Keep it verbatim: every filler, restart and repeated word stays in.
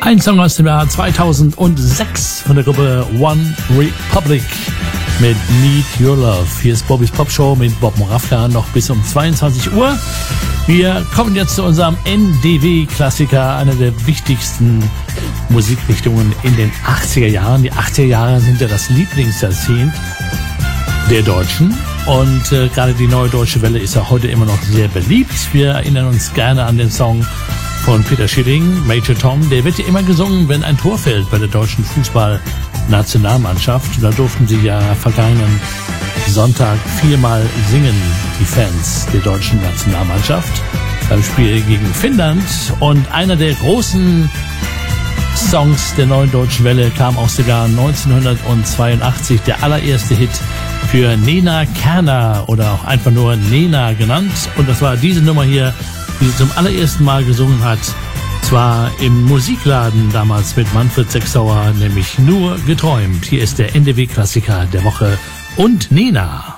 Ein Song aus dem Jahr zweitausendsechs von der Gruppe One Republic mit Need Your Love. Hier ist Bobbys Pop Show mit Bob Moravka noch bis um zweiundzwanzig Uhr. Wir kommen jetzt zu unserem N D W-Klassiker, einer der wichtigsten Musikrichtungen in den achtziger Jahren. Die achtziger Jahre sind ja das Lieblingsjahrzehnt der Deutschen. Und äh, gerade die Neue Deutsche Welle ist ja heute immer noch sehr beliebt. Wir erinnern uns gerne an den Song von Peter Schilling, Major Tom. Der wird ja immer gesungen, wenn ein Tor fällt bei der deutschen Fußballnationalmannschaft. Da durften sie ja vergangenen Sonntag viermal singen, die Fans der deutschen Nationalmannschaft, beim Spiel gegen Finnland. Und einer der großen Songs der Neuen Deutschen Welle kam aus dem Jahr neunzehnhundertzweiundachtzig, der allererste Hit für Nena Kerner oder auch einfach nur Nena genannt. Und das war diese Nummer hier, die sie zum allerersten Mal gesungen hat. Zwar im Musikladen damals mit Manfred Sechsauer, nämlich Nur geträumt. Hier ist der N D W-Klassiker der Woche und Nena.